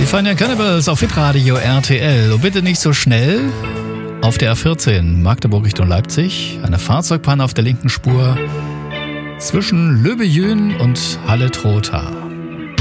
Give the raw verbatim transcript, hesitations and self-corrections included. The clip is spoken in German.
Fania Cannibals auf Hitradio R T L. Und bitte nicht so schnell. Auf der A vierzehn, Magdeburg Richtung Leipzig, eine Fahrzeugpanne auf der linken Spur zwischen Löbejün und Halle-Trotha.